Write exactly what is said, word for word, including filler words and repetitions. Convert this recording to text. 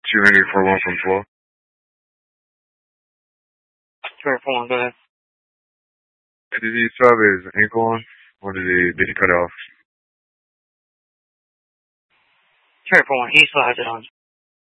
two ninety four one from twelve. two ninety four one, go ahead. Did he still have his ankle on, or did he did he cut it off? two ninety four one, he still has it on.